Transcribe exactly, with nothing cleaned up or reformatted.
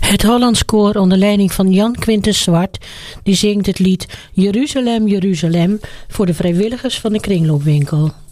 Het Hollands Koor onder leiding van Jan Quintus Zwart, die zingt het lied Jeruzalem, Jeruzalem voor de vrijwilligers van de kringloopwinkel.